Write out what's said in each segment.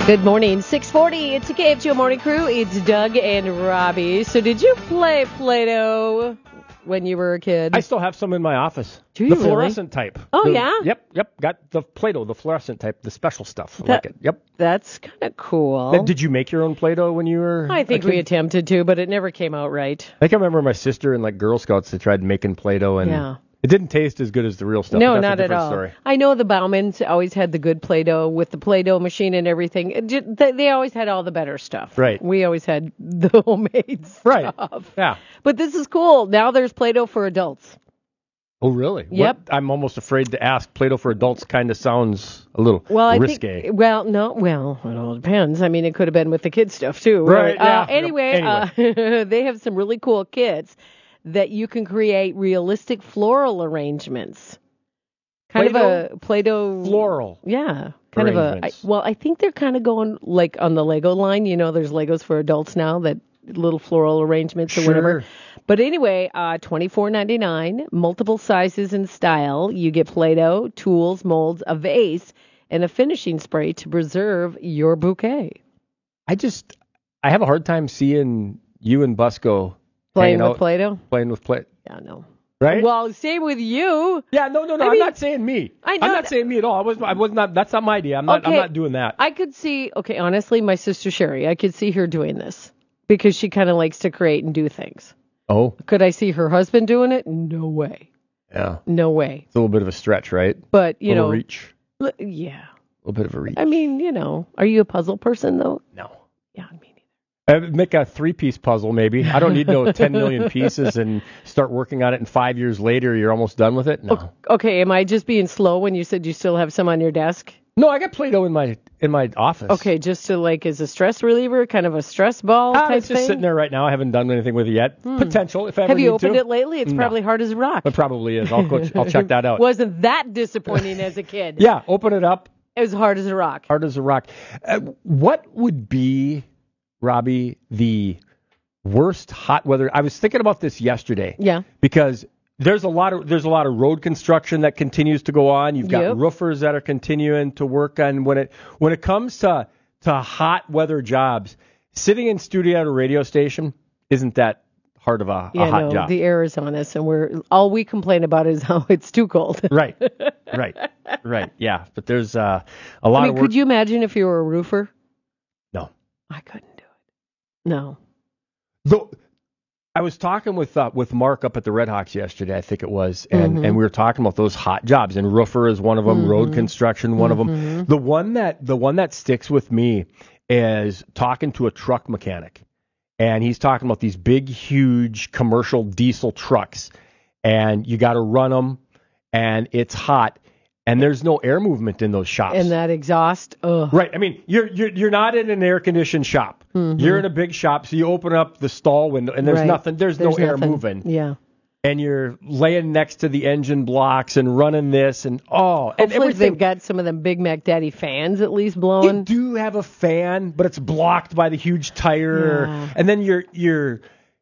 Good morning, 6:40. It's the KFGO Morning Crew. It's Doug and Robbie. So did you play Play-Doh when you were a kid? I still have some in my office. Do you the really? fluorescent type. Oh, yeah? Yep. Got the Play-Doh, the fluorescent type, the special stuff. I like it. Yep. That's kind of cool. Now, did you make your own Play-Doh when you were I think a kid? we attempted to, but it never came out right. I can remember my sister and like Girl Scouts, they tried making Play-Doh and Yeah. it didn't taste as good as the real stuff. No, but that's not a at different all. Story. I know the Baumans always had the good Play-Doh with the Play-Doh machine and everything. They always had all the better stuff. Right. We always had the homemade stuff. Right. Yeah. But this is cool. Now there's Play-Doh for adults. Oh, really? Yep. I'm almost afraid to ask. Play-Doh for adults kind of sounds a little risque. It all depends. I mean, it could have been with the kids stuff too. Right, yeah. Anyway. They have some really cool kits that you can create realistic floral arrangements. Kind of a Play-Doh floral. Yeah. Kind of arrangements. I think they're kind of going like on the Lego line. You know, there's Legos for adults now, that little floral arrangements or whatever. But anyway, $24.99, multiple sizes and style. You get Play-Doh, tools, molds, a vase, and a finishing spray to preserve your bouquet. I have a hard time seeing you and Busco Playing hanging with out, Play-Doh? Playing with Play. Yeah, no. Right? Well, same with you. Yeah, no. I I'm mean, not saying me. I know I'm not that- saying me at all. I was not. That's not my idea. I'm not doing that. I could see, honestly, my sister Sherry, I could see her doing this because she kind of likes to create and do things. Oh, Could I see her husband doing it? No way. yeah. No way. It's a little bit of a stretch, right? But, a little reach. Yeah. A little bit of a reach. I mean, are you a puzzle person, though? No. Yeah, me neither. Make a 3-piece puzzle, maybe. I don't need no 10 million pieces and start working on it, and 5 years later you're almost done with it. No. Okay, am I just being slow when you said you still have some on your desk? No, I got Play-Doh in my office. Okay, just to as a stress reliever, kind of a stress ball type It's just thing? sitting there right now. I haven't done anything with it yet. Potential, if I ever Have you need opened to. it lately? It's No. probably hard as a rock. It probably is. I'll check that out. Wasn't that disappointing as a kid? Yeah, open it up. It was hard as a rock. Hard as a rock. What would be, Robbie, the worst hot weather? I was thinking about this yesterday. Yeah. Because there's a lot of road construction that continues to go on. You've got Yep. roofers that are continuing to work on when it comes to hot weather jobs. Sitting in studio at a radio station isn't that hard of a hot job. The air is on us, and all we complain about is how it's too cold. Right. Yeah, but there's a lot of work. Could you imagine if you were a roofer? No. I couldn't do it. No. Though I was talking with Mark up at the Red Hawks yesterday, I think it was, and we were talking about those hot jobs, and roofer is one of them, road construction one of them. The one that sticks with me is talking to a truck mechanic, and he's talking about these big, huge commercial diesel trucks, and you got to run them, and it's hot. And there's no air movement in those shops. And that exhaust, ugh. Right. I mean, you're not in an air conditioned shop. You're in a big shop, so you open up the stall window, and there's nothing. There's no air moving. Yeah. And you're laying next to the engine blocks and running this, and Hopefully they've got some of them Big Mac Daddy fans at least blowing. You do have a fan, but it's blocked by the huge tire, and then your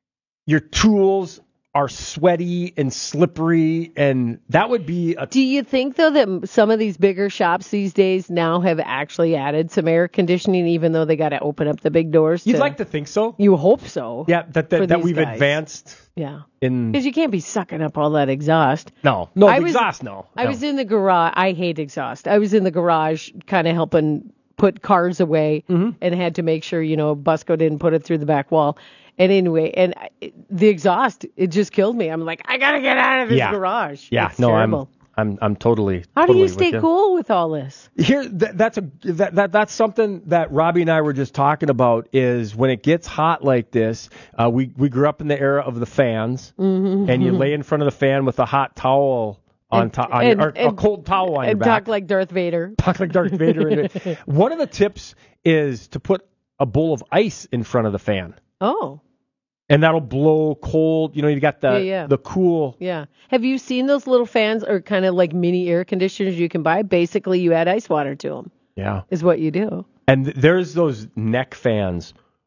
tools are sweaty and slippery, and that would be Do you think, though, that some of these bigger shops these days now have actually added some air conditioning, even though they got to open up the big doors? You'd like to think so. You hope so. Yeah, that we've advanced. Yeah. Because you can't be sucking up all that exhaust. No, exhaust, no. I was in the garage. I hate exhaust. I was in the garage kind of helping put cars away and had to make sure, Busco didn't put it through the back wall. And anyway, the exhaust, it just killed me. I'm like, I got to get out of this garage. Yeah, it's terrible. I'm totally. How do you stay cool with all this? Here, that's something that Robbie and I were just talking about. Is when it gets hot like this, we grew up in the era of the fans, and you lay in front of the fan with a hot towel on top, a cold towel on your back, and talk like Darth Vader. One of the tips is to put a bowl of ice in front of the fan. Oh. And that'll blow cold. You got the cool. Yeah. Have you seen those little fans or kind of like mini air conditioners you can buy? Basically, you add ice water to them. Yeah. Is what you do. And there's those neck fans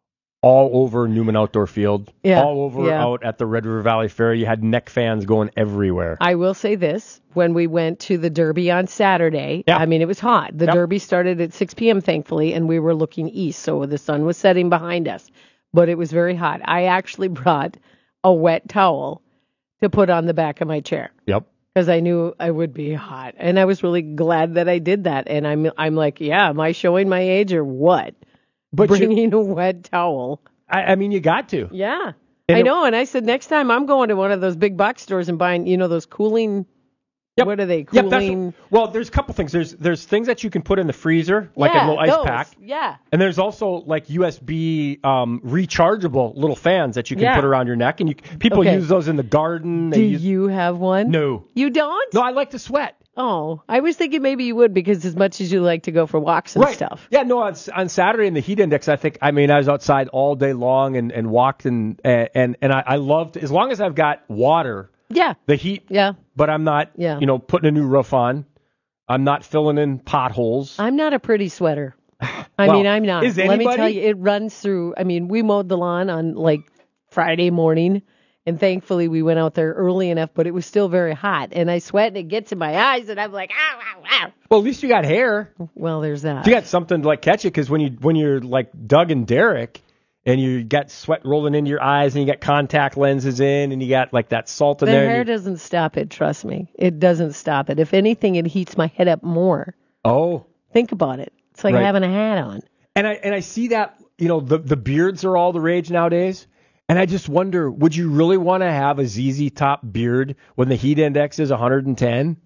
all over Newman Outdoor Field, Yeah, all over out at the Red River Valley Fair. You had neck fans going everywhere. I will say this. When we went to the Derby on Saturday, I mean, it was hot. The Derby started at 6 p.m., thankfully, and we were looking east, so the sun was setting behind us. But it was very hot. I actually brought a wet towel to put on the back of my chair. Yep. Because I knew I would be hot. And I was really glad that I did that. And I'm like, yeah, am I showing my age or what? But bringing a wet towel. I mean, you got to. Yeah. I know. And I said, next time I'm going to one of those big box stores and buying, those cooling... Yep. What are they? Cooling? Well, there's a couple things. There's things that you can put in the freezer, like a little ice pack. Yeah. And there's also like USB rechargeable little fans that you can put around your neck, and people use those in the garden. Do you have one? No. You don't? No, I like to sweat. Oh, I was thinking maybe you would, because as much as you like to go for walks and stuff. Yeah, no, on Saturday in the heat index, I was outside all day long and walked and I loved, as long as I've got water. Yeah. The heat. Yeah. But I'm not, putting a new roof on. I'm not filling in potholes. I'm not a pretty sweater. I mean, I'm not. Is anybody? Let me tell you, it runs through. I mean, we mowed the lawn on like Friday morning, and thankfully we went out there early enough, but it was still very hot, and I sweat, and it gets in my eyes, and I'm like, ow, ow, ow. Well, at least you got hair. Well, there's that. You got something to like catch it, because when you're like Doug and Derek, and you got sweat rolling into your eyes, and you got contact lenses in, and you got like that salt in there. The hair doesn't stop it, trust me. It doesn't stop it. If anything, it heats my head up more. Oh. Think about it. It's like having a hat on. And I see that, the beards are all the rage nowadays. And I just wonder, would you really want to have a ZZ Top beard when the heat index is 110?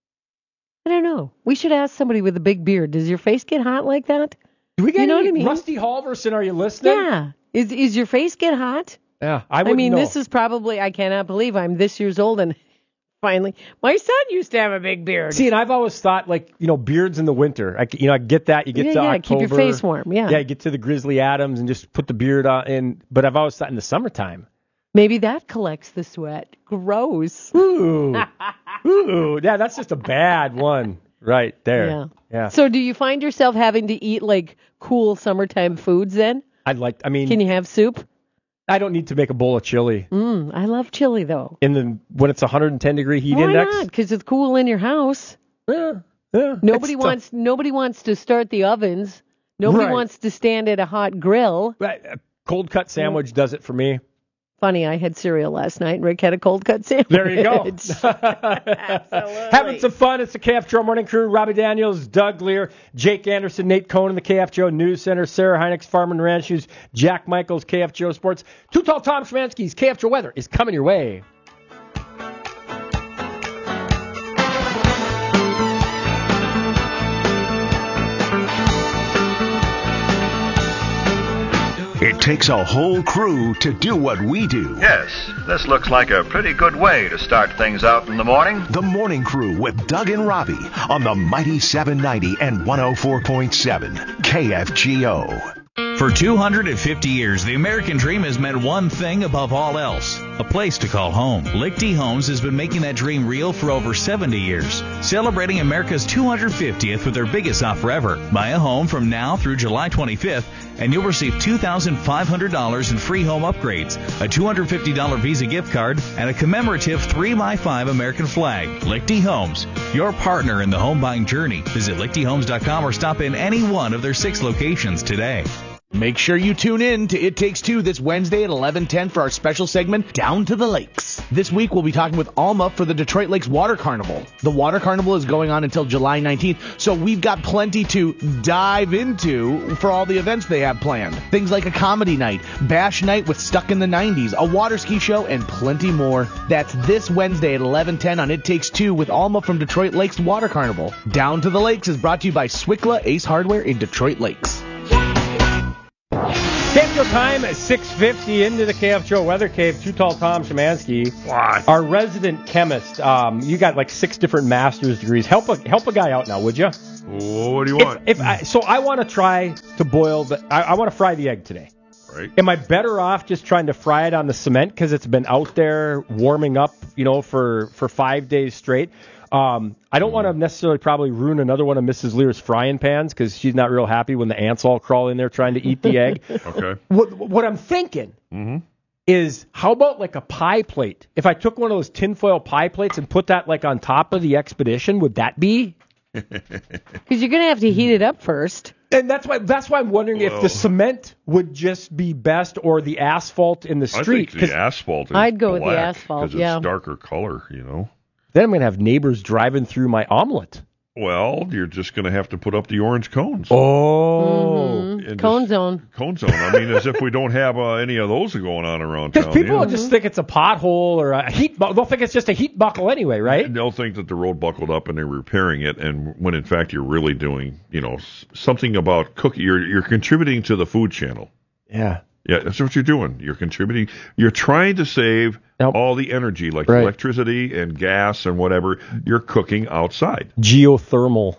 I don't know. We should ask somebody with a big beard. Does your face get hot like that? Do we get what I mean? Rusty Halverson, are you listening? Yeah. Is your face get hot? Yeah, I mean, this is probably, I cannot believe I'm this years old and finally, my son used to have a big beard. See, and I've always thought, like, beards in the winter. I get that. You get to October. Keep your face warm. Yeah. Yeah, you get to the Grizzly Adams and just put the beard on in. But I've always thought in the summertime. Maybe that collects the sweat. Gross. Ooh. Ooh. Yeah, that's just a bad one right there. Yeah. So do you find yourself having to eat, like, cool summertime foods then? Can you have soup? I don't need to make a bowl of chili. I love chili, though. When it's 110 degree heat index? Why not? Because it's cool in your house. Yeah. Nobody wants to start the ovens. Nobody wants to stand at a hot grill. Right. A cold cut sandwich does it for me. Funny, I had cereal last night, and Rick had a cold cut sandwich. There you go. Absolutely. Having some fun. It's the KFGO Morning Crew. Robbie Daniels, Doug Lear, Jake Anderson, Nate Cohn in the KFGO News Center, Sarah Heinrichs, Farm and Ranch News, Jack Michaels, KFGO Sports. Too Tall Tom Szymanski's KFGO Weather is coming your way. It takes a whole crew to do what we do. Yes, this looks like a pretty good way to start things out in the morning. The Morning Crew with Doug and Robbie on the mighty 790 and 104.7 KFGO. For 250 years, the American dream has meant one thing above all else: a place to call home. Lichty Homes has been making that dream real for over 70 years, celebrating America's 250th with their biggest offer ever. Buy a home from now through July 25th, and you'll receive $2,500 in free home upgrades, a $250 Visa gift card, and a commemorative 3x5 American flag. Lichty Homes, your partner in the home buying journey. Visit lichtyhomes.com or stop in any one of their 6 locations today. Make sure you tune in to It Takes Two this Wednesday at 11:10 for our special segment, Down to the Lakes. This week, we'll be talking with Alma for the Detroit Lakes Water Carnival. The Water Carnival is going on until July 19th, so we've got plenty to dive into for all the events they have planned. Things like a comedy night, bash night with Stuck in the 90s, a water ski show, and plenty more. That's this Wednesday at 11:10 on It Takes Two with Alma from Detroit Lakes Water Carnival. Down to the Lakes is brought to you by Swickla Ace Hardware in Detroit Lakes. KFGO time at 6:50 into the KFGO Weather Cave. Too Tall Tom Szymanski, What? our resident chemist. You got like 6 different master's degrees. Help a guy out now, would you? What do you want? So I want to try to boil I want to fry the egg today. Right. Am I better off just trying to fry it on the cement because it's been out there warming up, for 5 days straight? I don't want to necessarily probably ruin another one of Mrs. Lear's frying pans because she's not real happy when the ants all crawl in there trying to eat the egg. Okay. What I'm thinking is, how about like a pie plate? If I took one of those tinfoil pie plates and put that like on top of the Expedition, would that be? Because you're going to have to heat it up first. And that's why I'm wondering if the cement would just be best or the asphalt in the street. I think the asphalt is I'd go black, with the asphalt, because it's darker color, you know. Then I'm going to have neighbors driving through my omelet. Well, you're just going to have to put up the orange cones. Oh. Cone zone. Cone zone. I mean, as if we don't have any of those going on around town. Because people will just think it's a pothole or a heat buckle. They'll think it's just a heat buckle anyway, right? And they'll think that the road buckled up and they're repairing it, and when in fact you're really doing, something about cooking. You're contributing to the food channel. Yeah. Yeah, that's what you're doing. You're contributing. You're trying to save all the energy, like electricity and gas and whatever. You're cooking outside. Geothermal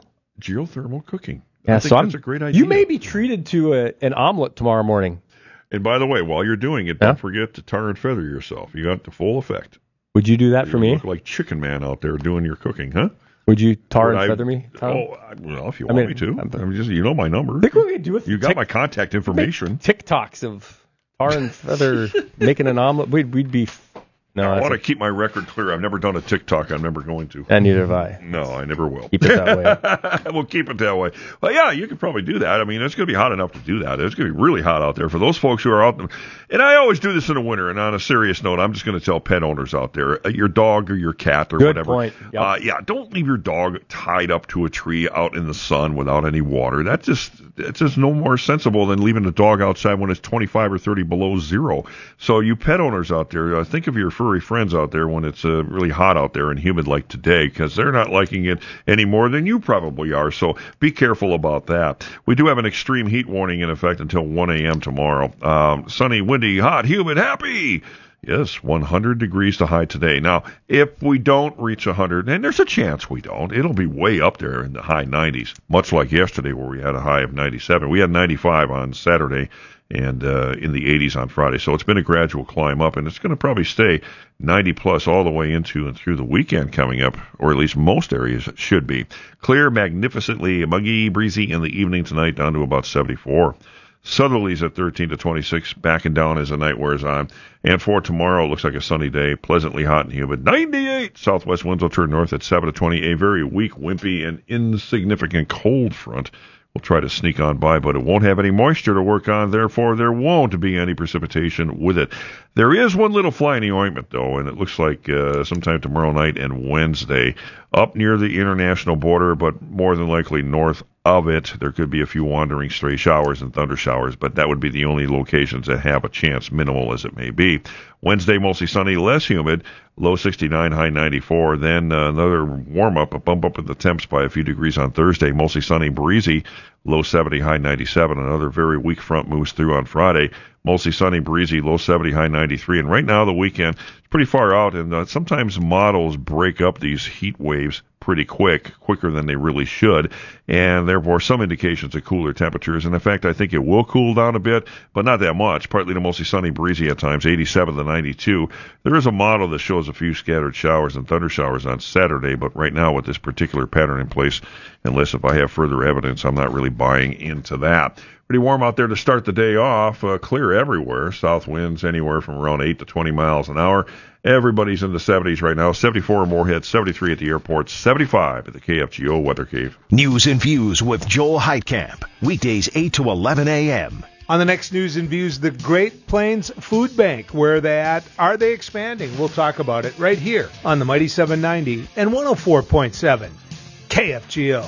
cooking. Yeah, I think that's a great idea. You may be treated to an omelet tomorrow morning. And by the way, while you're doing it, don't forget to tar and feather yourself. You got the full effect. Would you do that for me? You look like Chicken Man out there doing your cooking, huh? Would you tar and feather me, Tom? Oh, well, if you want me to. Just, you know my number. I think we could do it. You got my contact information. TikToks of tar and feather making an omelet. We'd be... No, I want to keep my record clear. I've never done a TikTok. I'm never going to. And neither have I. No, I never will. Keep it that way. We'll keep it that way. Well, yeah, you could probably do that. I mean, it's going to be hot enough to do that. It's going to be really hot out there for those folks who are out. And I always do this in the winter. And on a serious note, I'm just going to tell pet owners out there, your dog or your cat or Good whatever. Point. Yep. Don't leave your dog tied up to a tree out in the sun without any water. It's just no more sensible than leaving the dog outside when it's 25 or 30 below zero. So you pet owners out there, think of your furry friends out there when it's really hot out there and humid like today, because they're not liking it any more than you probably are. So be careful about that. We do have an extreme heat warning in effect until 1 a.m. tomorrow. Sunny, windy, hot, humid, happy. Yes, 100 degrees to high today. Now, if we don't reach 100, and there's a chance we don't, it'll be way up there in the high 90s, much like yesterday where we had a high of 97. We had 95 on Saturday and in the 80s on Friday. So it's been a gradual climb up, and it's going to probably stay 90 plus all the way into and through the weekend coming up, or at least most areas it should be. Clear, magnificently muggy, breezy in the evening tonight, down to about 74. Southerlies at 13 to 26, backing down as the night wears on. And for tomorrow, it looks like a sunny day, pleasantly hot and humid. 98. Southwest winds will turn north at 7 to 20. A very weak, wimpy, and insignificant cold front will try to sneak on by, but it won't have any moisture to work on. Therefore, there won't be any precipitation with it. There is one little fly in the ointment, though, and it looks like sometime tomorrow night and Wednesday, up near the international border, but more than likely north of it, there could be a few wandering stray showers and thunder showers, but that would be the only locations that have a chance, minimal as it may be. Wednesday, mostly sunny, less humid, low 69, high 94. Then another warm-up, a bump up in the temps by a few degrees on Thursday, mostly sunny, breezy, low 70, high 97. Another very weak front moves through on Friday, mostly sunny, breezy, low 70, high 93. And right now, the weekend is pretty far out, and sometimes models break up these heat waves pretty quicker than they really should, and therefore some indications of cooler temperatures. And in fact, I think it will cool down a bit, but not that much. Partly to mostly sunny, breezy at times, 87 to 92. There is a model that shows a few scattered showers and thunder showers on Saturday, but right now with this particular pattern in place, unless if I have further evidence, I'm not really buying into that. Pretty warm out there to start the day off. Clear everywhere. South winds anywhere from around 8 to 20 miles an hour. Everybody's in the 70s right now. 74 in Moorhead, 73 at the airport, 75 at the KFGO Weather Cave. News and Views with Joel Heitkamp. Weekdays 8 to 11 a.m. On the next News and Views, the Great Plains Food Bank. Where are they at? Are they expanding? We'll talk about it right here on the Mighty 790 and 104.7 KFGO.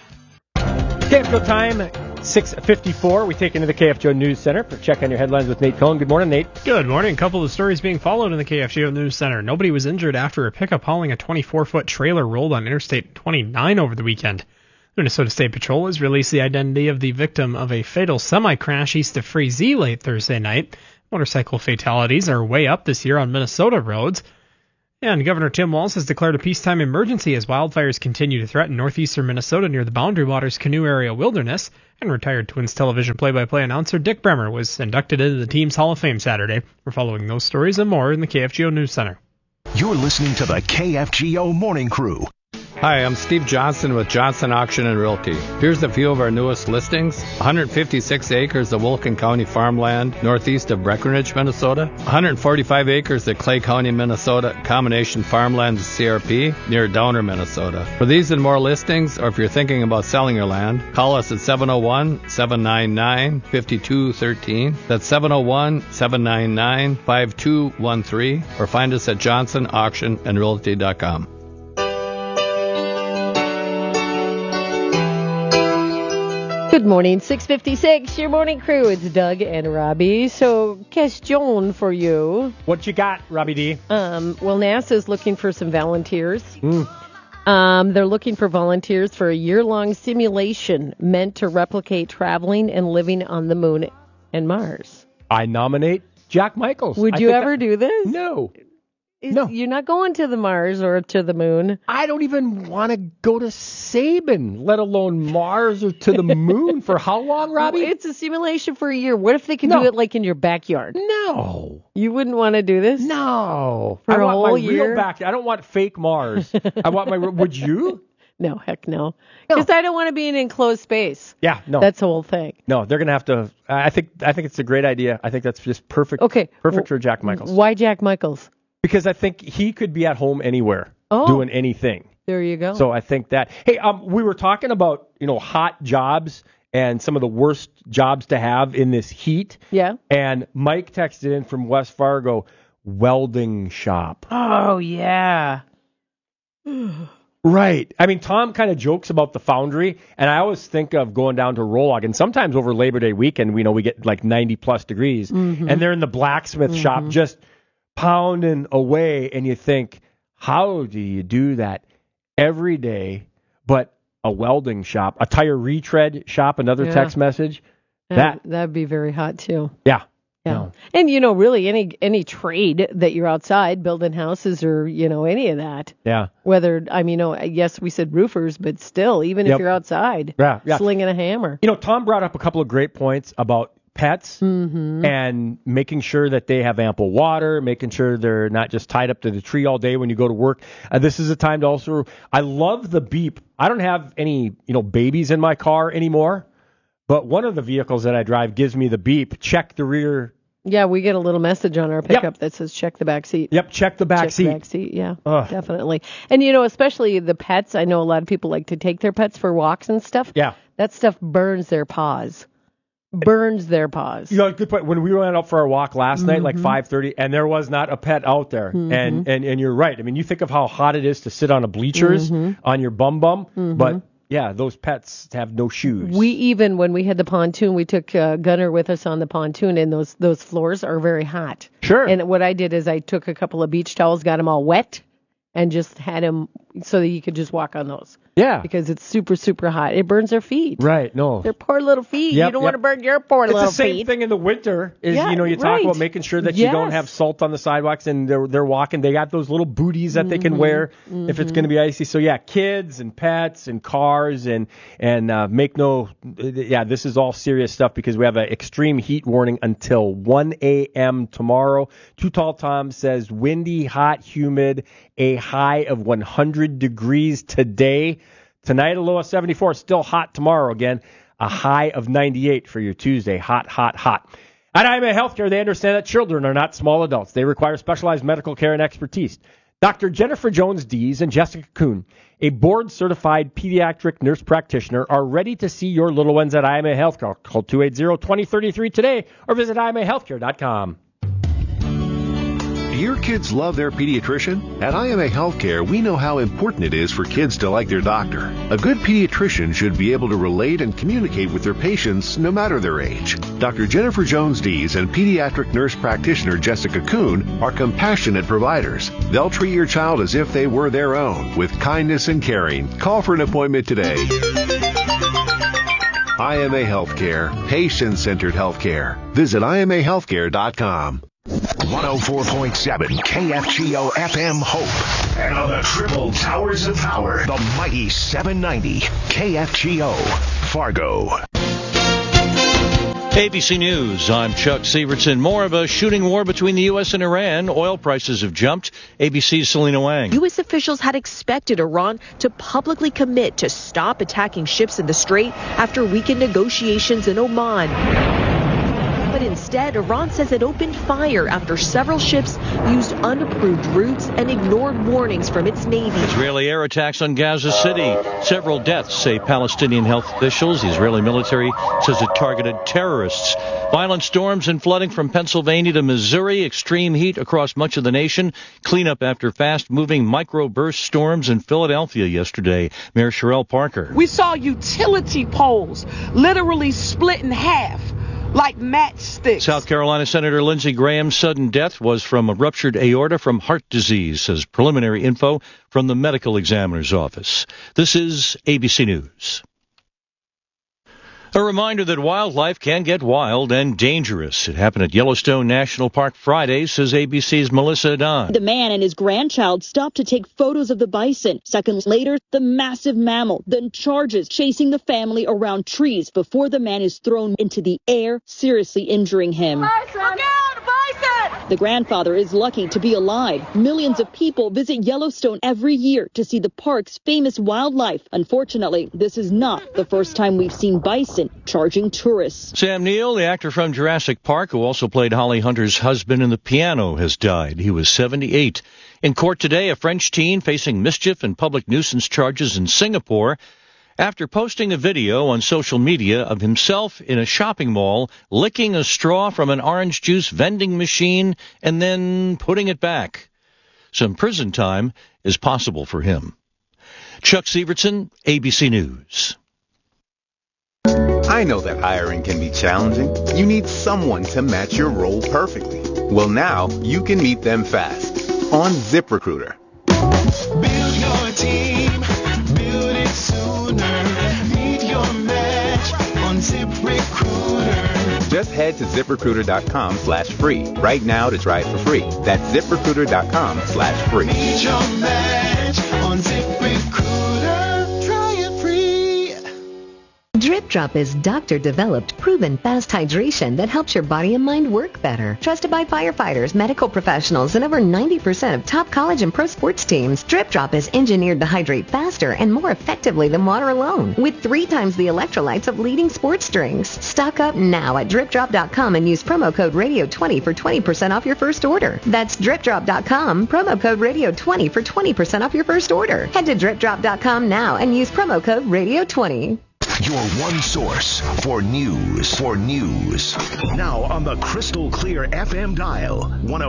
KFGO time, 6:54. We take into the KFGO News Center for Check on Your Headlines with Nate Cohn. Good morning, Nate. Good morning. A couple of stories being followed in the KFGO News Center. Nobody was injured after a pickup hauling a 24-foot trailer rolled on Interstate 29 over the weekend. The Minnesota State Patrol has released the identity of the victim of a fatal semi-crash east of Frazee late Thursday night. Motorcycle fatalities are way up this year on Minnesota roads. And Governor Tim Walz has declared a peacetime emergency as wildfires continue to threaten northeastern Minnesota near the Boundary Waters Canoe Area Wilderness. And retired Twins television play-by-play announcer Dick Bremer was inducted into the team's Hall of Fame Saturday. We're following those stories and more in the KFGO News Center. You're listening to the KFGO Morning Crew. Hi, I'm Steve Johnson with Johnson Auction and Realty. Here's a few of our newest listings. 156 acres of Wilkin County farmland northeast of Breckenridge, Minnesota. 145 acres of Clay County, Minnesota combination farmland CRP near Downer, Minnesota. For these and more listings, or if you're thinking about selling your land, call us at 701-799-5213. That's 701-799-5213, or find us at johnsonauctionandrealty.com. Good morning, 6:56, your morning crew. It's Doug and Robbie. So, question for you. What you got, Robbie D? Well, NASA's looking for some volunteers. They're looking for volunteers for a year-long simulation meant to replicate traveling and living on the moon and Mars. I nominate Jack Michaels. Would you ever do this? No. No. You're not going to the Mars or to the moon. I don't even want to go to Sabin, let alone Mars or to the moon. For how long, Robbie? It's a simulation for a year. What if they can do it like in your backyard? No. You wouldn't want to do this? No. For I a want whole my year? real backyard. I don't want fake Mars. I want my. Would you? No, heck no. Because I don't want to be in an enclosed space. Yeah, no. That's the whole thing. No, they're gonna have to. I think it's a great idea. I think that's just perfect. Okay. Perfect for Jack Michaels. Why Jack Michaels? Because I think he could be at home anywhere doing anything. There you go. So I think that. Hey, we were talking about hot jobs and some of the worst jobs to have in this heat. Yeah. And Mike texted in from West Fargo, welding shop. Oh yeah. Right. I mean, Tom kind of jokes about the foundry, and I always think of going down to Rolog, and sometimes over Labor Day weekend, we get like 90 plus degrees, and they're in the blacksmith shop just pounding away, and you think, how do you do that every day? But a welding shop, a tire retread shop, another text message. That'd be very hot too. Yeah. Yeah. No. And really any trade that you're outside building houses or any of that. Yeah. Whether yes, we said roofers, but still, even if you're outside, slinging a hammer. Tom brought up a couple of great points about pets and making sure that they have ample water, making sure they're not just tied up to the tree all day when you go to work. This is a time to also, I love the beep. I don't have any, babies in my car anymore, but one of the vehicles that I drive gives me the beep, check the rear. Yeah, we get a little message on our pickup that says check the back seat. Yep, check the back seat. Check the back seat, yeah, definitely. And, especially the pets, I know a lot of people like to take their pets for walks and stuff. Yeah. That stuff burns their paws. Good point. When we went out for our walk last night, like 5:30, and there was not a pet out there. And you're right. I mean, you think of how hot it is to sit on a bleachers on your bum, but yeah, those pets have no shoes. We even, when we had the pontoon, we took Gunner with us on the pontoon, and those floors are very hot. Sure. And what I did is I took a couple of beach towels, got them all wet, and just had him so that you could just walk on those. Yeah. Because it's super, super hot. It burns their feet. Right, no. Their poor little feet. Yep, you don't want to burn your poor little feet. It's the same thing in the winter. You talk about making sure that you don't have salt on the sidewalks, and they're walking. They got those little booties that they can wear if it's going to be icy. So, yeah, kids and pets and cars and this is all serious stuff because we have an extreme heat warning until 1 a.m. tomorrow. Too Tall Tom says windy, hot, humid, a high of 100 degrees today. Tonight, a low of 74. Still hot tomorrow again. A high of 98 for your Tuesday. Hot, hot, hot. At IMA Healthcare, they understand that children are not small adults. They require specialized medical care and expertise. Dr. Jennifer Jones-Dees and Jessica Kuhn, a board-certified pediatric nurse practitioner, are ready to see your little ones at IMA Healthcare. Call 280-2033 today or visit IMAHealthcare.com. Do your kids love their pediatrician? At IMA Healthcare, we know how important it is for kids to like their doctor. A good pediatrician should be able to relate and communicate with their patients no matter their age. Dr. Jennifer Jones-Dees and pediatric nurse practitioner Jessica Kuhn are compassionate providers. They'll treat your child as if they were their own, with kindness and caring. Call for an appointment today. IMA Healthcare, patient-centered healthcare. Visit IMAHealthcare.com. 104.7 KFGO FM Hope. And on the triple towers of power, the mighty 790 KFGO Fargo. ABC News, I'm Chuck Sievertson. More of a shooting war between the U.S. and Iran. Oil prices have jumped. ABC's Selena Wang. U.S. officials had expected Iran to publicly commit to stop attacking ships in the Strait after weekend negotiations in Oman. But instead, Iran says it opened fire after several ships used unapproved routes and ignored warnings from its navy. Israeli air attacks on Gaza City. Several deaths, say Palestinian health officials. The Israeli military says it targeted terrorists. Violent storms and flooding from Pennsylvania to Missouri. Extreme heat across much of the nation. Cleanup after fast-moving microburst storms in Philadelphia yesterday. Mayor Sherelle Parker. We saw utility poles literally split in half, like matchsticks. South Carolina Senator Lindsey Graham's sudden death was from a ruptured aorta from heart disease, says preliminary info from the medical examiner's office. This is ABC News. A reminder that wildlife can get wild and dangerous. It happened at Yellowstone National Park Friday, says ABC's Melissa Don. The man and his grandchild stopped to take photos of the bison. Seconds later, the massive mammal then charges, chasing the family around trees before the man is thrown into the air, seriously injuring him. Bison! Look out, bison! The grandfather is lucky to be alive. Millions of people visit Yellowstone every year to see the park's famous wildlife. Unfortunately, this is not the first time we've seen bison charging tourists. Sam Neill, the actor from Jurassic Park, who also played Holly Hunter's husband in The Piano, has died. He was 78. In court today, a French teen facing mischief and public nuisance charges in Singapore after posting a video on social media of himself in a shopping mall licking a straw from an orange juice vending machine and then putting it back. Some prison time is possible for him. Chuck Sievertson, ABC News. I know that hiring can be challenging. You need someone to match your role perfectly. Well, now you can meet them fast on ZipRecruiter. Build your team, build it sooner. Meet your match on ZipRecruiter. Just head to ZipRecruiter.com/free right now to try it for free. That's ZipRecruiter.com/free. Meet your match on ZipRecruiter. Try it free. Drip Drop is doctor-developed, proven fast hydration that helps your body and mind work better. Trusted by firefighters, medical professionals, and over 90% of top college and pro sports teams, Drip Drop is engineered to hydrate faster and more effectively than water alone, with 3 times the electrolytes of leading sports drinks. Stock up now at DripDrop.com and use promo code Radio20 for 20% off your first order. That's DripDrop.com, promo code Radio20 for 20% off your first order. Head to DripDrop.com now and use promo code Radio20. Your one source for news. Now on the crystal clear FM dial,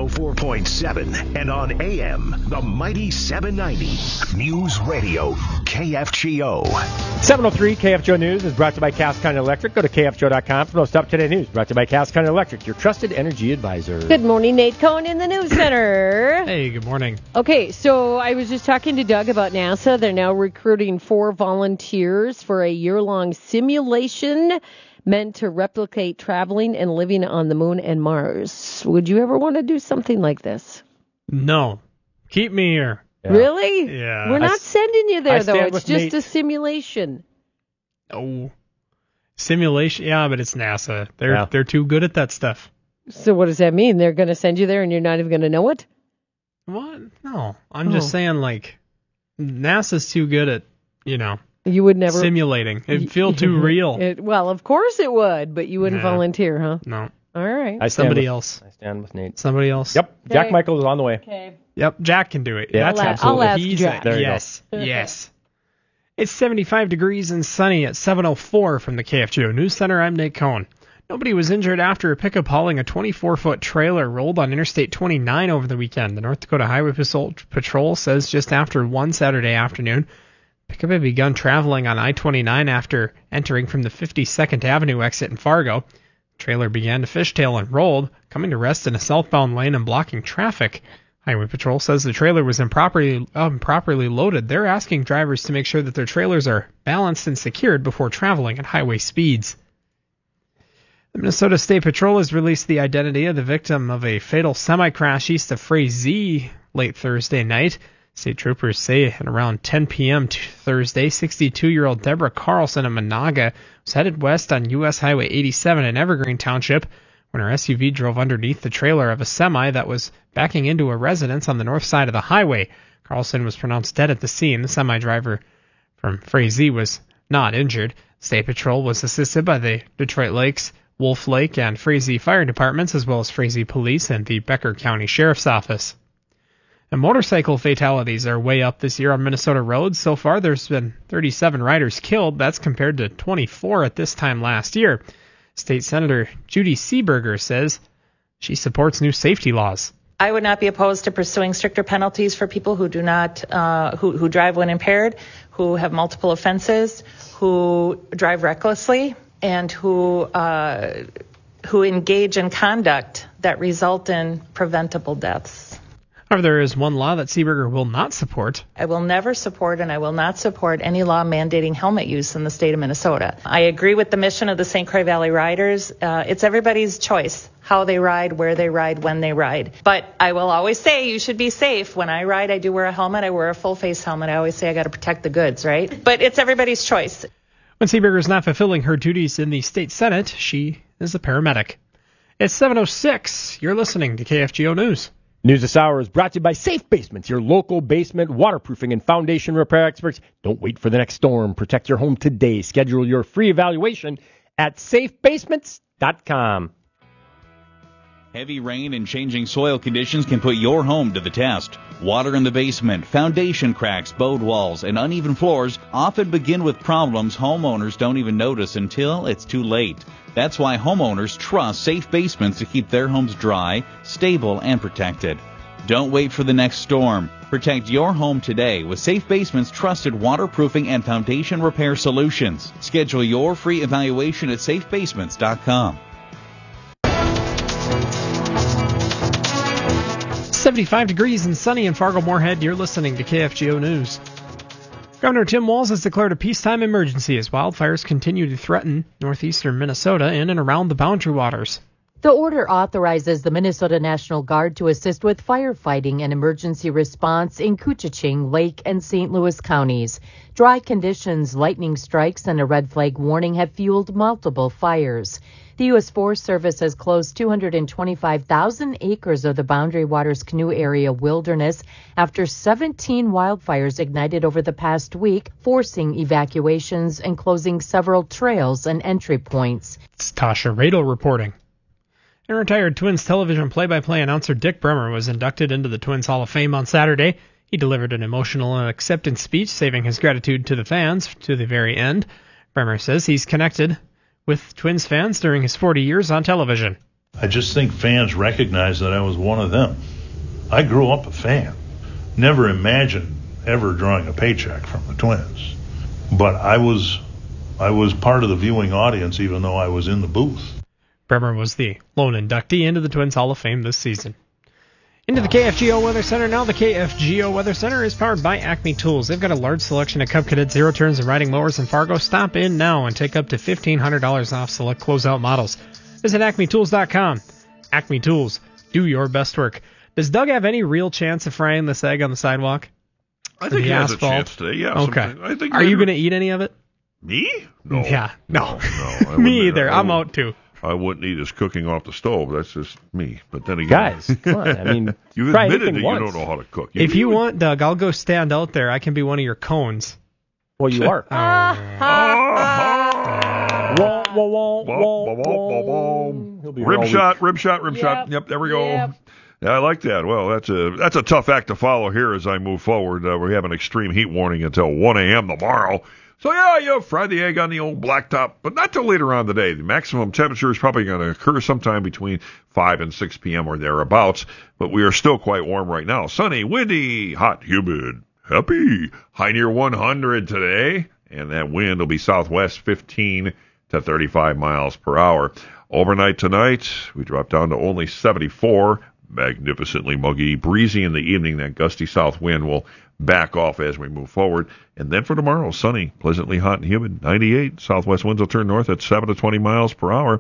104.7, and on AM, the mighty 790. News Radio, KFGO. 703 KFGO News is brought to you by Cass County Electric. Go to KFGO.com for most up-to-date news. Brought to you by Cass County Electric, your trusted energy advisor. Good morning, Nate Cohn in the News Center. Hey, good morning. Okay, so I was just talking to Doug about NASA. They're now recruiting 4 volunteers for a year-long simulation meant to replicate traveling and living on the moon and Mars. Would you ever want to do something like this? No. Keep me here. Yeah. Really? Yeah. We're not sending you there, though. It's just Nate. a simulation. Oh. Simulation? Yeah, but it's NASA. They're too good at that stuff. So what does that mean? They're going to send you there and you're not even going to know it? What? No. I'm just saying, like, NASA's too good at, you would never simulating. It'd feel too real. Well, of course it would, but you wouldn't volunteer, huh? No. All right. Somebody else. I stand with Nate. Somebody else. Yep. Okay. Jack Michael is on the way. Okay. Yep. Jack can do it. Yeah, That's I'll absolutely. ask Jack. There you yes. Yes. It's 75 degrees and sunny at 7:04 from the KFGO News Center. I'm Nate Cohn. Nobody was injured after a pickup hauling a 24-foot trailer rolled on Interstate 29 over the weekend. The North Dakota Highway Patrol says just after 1 Saturday afternoon, pickup had begun traveling on I-29 after entering from the 52nd Avenue exit in Fargo. The trailer began to fishtail and rolled, coming to rest in a southbound lane and blocking traffic. Highway Patrol says the trailer was improperly loaded. They're asking drivers to make sure that their trailers are balanced and secured before traveling at highway speeds. The Minnesota State Patrol has released the identity of the victim of a fatal semi-crash east of Frazee late Thursday night. State troopers say at around 10 p.m. Thursday, 62-year-old Deborah Carlson of Monaga was headed west on U.S. Highway 87 in Evergreen Township when her SUV drove underneath the trailer of a semi that was backing into a residence on the north side of the highway. Carlson was pronounced dead at the scene. The semi-driver from Frazee was not injured. State Patrol was assisted by the Detroit Lakes, Wolf Lake, and Frazee Fire Departments, as well as Frazee Police and the Becker County Sheriff's Office. And motorcycle fatalities are way up this year on Minnesota roads. So far, there's been 37 riders killed. That's compared to 24 at this time last year. State Senator Judy Seeberger says she supports new safety laws. I would not be opposed to pursuing stricter penalties for people who do not, who drive when impaired, who have multiple offenses, who drive recklessly, and who engage in conduct that result in preventable deaths. However, there is one law that Seeberger will not support. I will never support and I will not support any law mandating helmet use in the state of Minnesota. I agree with the mission of the St. Croix Valley Riders. It's everybody's choice how they ride, where they ride, when they ride. But I will always say you should be safe. When I ride, I do wear a helmet. I wear a full-face helmet. I always say I got to protect the goods, right? But it's everybody's choice. When Seeberger is not fulfilling her duties in the state Senate, she is a paramedic. It's 7:06. You're listening to KFGO News. News this hour is brought to you by Safe Basements, your local basement waterproofing and foundation repair experts. Don't wait for the next storm. Protect your home today. Schedule your free evaluation at safebasements.com. Heavy rain and changing soil conditions can put your home to the test. Water in the basement, foundation cracks, bowed walls, and uneven floors often begin with problems homeowners don't even notice until it's too late. That's why homeowners trust Safe Basements to keep their homes dry, stable, and protected. Don't wait for the next storm. Protect your home today with Safe Basements' trusted waterproofing and foundation repair solutions. Schedule your free evaluation at safebasements.com. 75 degrees and sunny in Fargo-Moorhead. You're listening to KFGO News. Governor Tim Walz has declared a peacetime emergency as wildfires continue to threaten northeastern Minnesota in and around the Boundary Waters. The order authorizes the Minnesota National Guard to assist with firefighting and emergency response in Koochiching, Lake, and St. Louis counties. Dry conditions, lightning strikes, and a red flag warning have fueled multiple fires. The U.S. Forest Service has closed 225,000 acres of the Boundary Waters Canoe Area wilderness after 17 wildfires ignited over the past week, forcing evacuations and closing several trails and entry points. It's Tasha Radel reporting. And retired Twins television play-by-play announcer Dick Bremer was inducted into the Twins Hall of Fame on Saturday. He delivered an emotional acceptance speech, saving his gratitude to the fans to the very end. Bremer says he's connected with Twins fans during his 40 years on television. I just think fans recognize that I was one of them. I grew up a fan. Never imagined ever drawing a paycheck from the Twins. But I was part of the viewing audience even though I was in the booth. Bremer was the lone inductee into the Twins Hall of Fame this season. Into the KFGO Weather Center now. The KFGO Weather Center is powered by Acme Tools. They've got a large selection of Cub Cadet zero turns and riding mowers in Fargo. Stop in now and take up to $1,500 off select closeout models. Visit acmetools.com. Acme Tools, do your best work. Does Doug have any real chance of frying this egg on the sidewalk? I think he has a chance today. Yeah. Okay. Are you going to eat any of it? Me? No. Yeah. No. No. Me either. I'm out too. I wouldn't eat his cooking off the stove. That's just me. But then again, guys, come on. I mean, you've admitted that you don't know how to cook. If you want, Doug, I'll go stand out there. I can be one of your cones. Well, you are. Rib shot. Yep, there we go. Yep. Yeah, I like that. Well, that's a tough act to follow here as I move forward. We have an extreme heat warning until 1 a.m. tomorrow. So, yeah, fry the egg on the old blacktop, but not till later on today. The maximum temperature is probably going to occur sometime between 5 and 6 p.m. or thereabouts, but we are still quite warm right now. Sunny, windy, hot, humid, happy. High near 100 today, and that wind will be southwest 15 to 35 miles per hour. Overnight tonight, we drop down to only 74. Magnificently muggy, breezy in the evening. That gusty south wind will back off as we move forward. And then for tomorrow, sunny, pleasantly hot and humid, 98. Southwest winds will turn north at 7 to 20 miles per hour.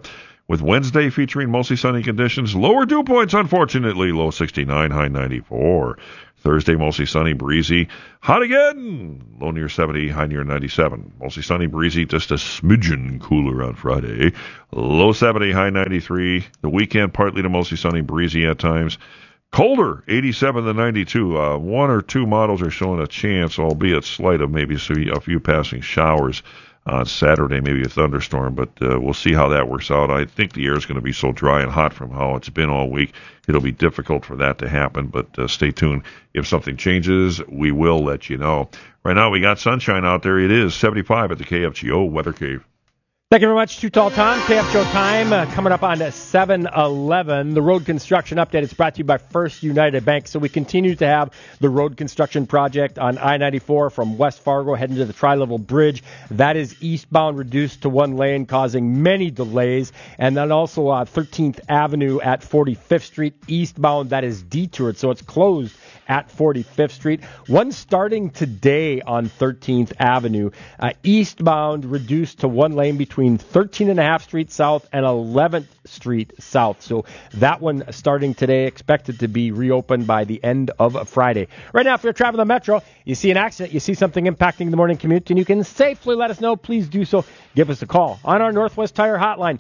with Wednesday featuring mostly sunny conditions. Lower dew points, unfortunately. Low 69, high 94. Thursday, mostly sunny, breezy. Hot again. Low near 70, high near 97. Mostly sunny, breezy, just a smidgen cooler on Friday. Low 70, high 93. The weekend, partly to mostly sunny, breezy at times. Colder, 87 to 92. One or two models are showing a chance, albeit slight, of maybe a few passing showers on Saturday, maybe a thunderstorm, but we'll see how that works out. I think the air is going to be so dry and hot from how it's been all week. It'll be difficult for that to happen, but stay tuned. If something changes, we will let you know. Right now, we got sunshine out there. It is 75 at the KFGO Weather Cave. Thank you very much, Too Tall Tom. KFGO time coming up on 7-11. The road construction update is brought to you by First United Bank. So we continue to have the road construction project on I-94 from West Fargo heading to the Tri-Level Bridge. That is eastbound reduced to one lane, causing many delays. And then also 13th Avenue at 45th Street eastbound, that is detoured. So it's closed at 45th Street. One starting today on 13th Avenue, eastbound reduced to one lane between 13.5 Street South and 11th Street South. So that one starting today, expected to be reopened by the end of Friday. Right now, if you're traveling the Metro, you see an accident, you see something impacting the morning commute, and you can safely let us know, please do so. Give us a call on our Northwest Tire hotline,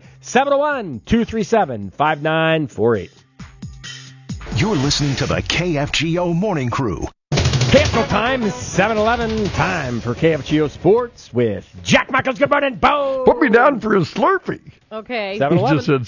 701-237-5948. You're listening to the KFGO Morning Crew. KFGO time is 7-11. Time for KFGO Sports with Jack Michaels. Good morning, Bo. Put me down for a Slurpee. Okay. 7-11. He just said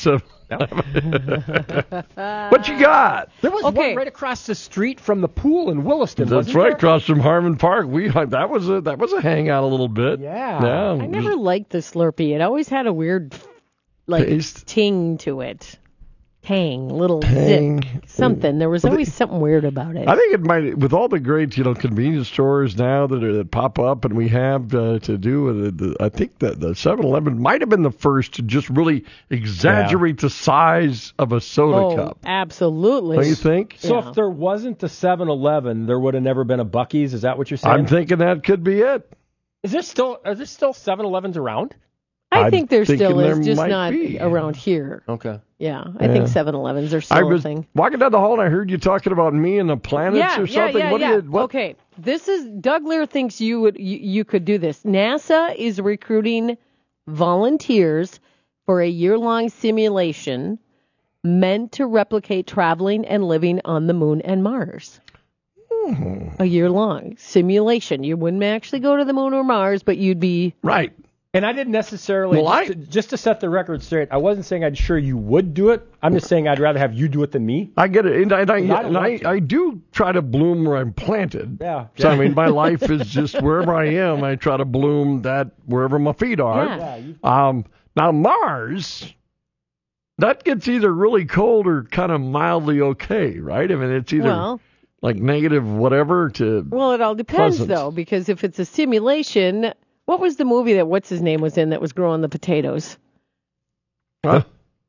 7-11. What you got? There was one right across the street from the pool in Williston. That's right, across from Harmon Park. That was a hangout a little bit. Yeah. I never liked the Slurpee. It always had a weird ting to it. Little zip, something. There was always something weird about it. I think it might, with all the great, convenience stores now that pop up and we have to do with it, I think that the 7-Eleven might have been the first to just really exaggerate the size of a soda cup. Absolutely. Don't you think? So if there wasn't the 7-Eleven, there would have never been a Buc-ee's. Is that what you're saying? I'm thinking that could be it. Are there still 7-Elevens around? I think there still is, just not around here. Okay. Yeah, I think 7-Elevens are still a thing. Walking down the hall, and I heard you talking about me and the planets or something. Okay, this is Doug Lear thinks you could do this. NASA is recruiting volunteers for a year-long simulation meant to replicate traveling and living on the moon and Mars. A year-long simulation. You wouldn't actually go to the moon or Mars, but you'd be right. And I didn't necessarily, just to set the record straight, I wasn't saying I'd sure you would do it. I'm just saying I'd rather have you do it than me. I get it. And I do try to bloom where I'm planted. Yeah. So, I mean, my life is just wherever I am, I try to bloom that wherever my feet are. Yeah. Now, Mars, that gets either really cold or kind of mildly okay, right? I mean, it's either like negative whatever to Well, it all depends, pleasant. though, because if it's a simulation... What was the movie that what's-his-name was in that was growing the potatoes? Huh?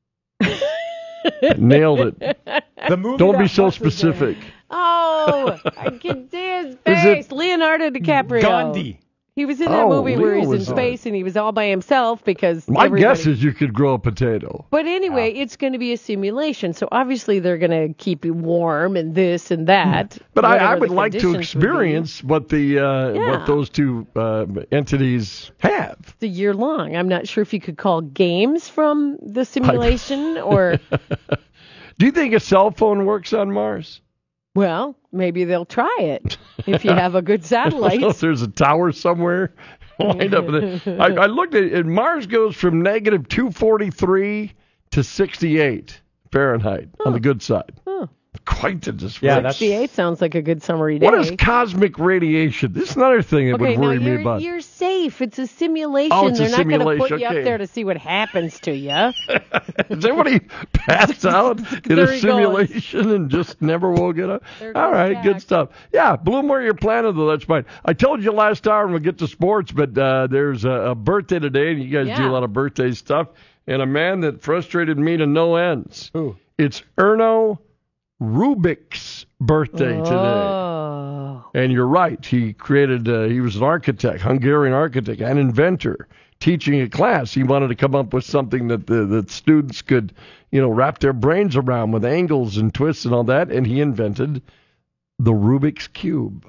Nailed it. The movie Don't be so specific. Oh, I can see his face. Leonardo DiCaprio. Gandhi. He was in that movie where he's in space and he was all by himself because My guess is you could grow a potato. But anyway, it's going to be a simulation, so obviously they're going to keep you warm and this and that. But I would like to experience what what those two entities have. It's a year long. I'm not sure if you could call games from the simulation or... Do you think a cell phone works on Mars? Well, maybe they'll try it if you have a good satellite. I don't know if there's a tower somewhere lined up. I looked at it. Mars goes from negative 243 to 68 Fahrenheit on the good side. Quite the difference. Yeah, 68 sounds like a good summary day. What is cosmic radiation? This is another thing that would worry me about. You're safe. It's a simulation. Oh, it's They're not going to put you okay. up there to see what happens to you. Has anybody passed out in a simulation and just never woke it up? All right, good stuff. Yeah, bloom where you're planted, though. That's fine. I told you last hour, and we'll get to sports, but there's a birthday today, and you guys do a lot of birthday stuff, and a man that frustrated me to no ends. Who? It's Erno Rubik's birthday today. And you're right. He created, he was an architect, Hungarian architect and inventor. teaching a class. He wanted to come up with something that the students could, wrap their brains around with angles and twists and all that, and he invented the Rubik's Cube.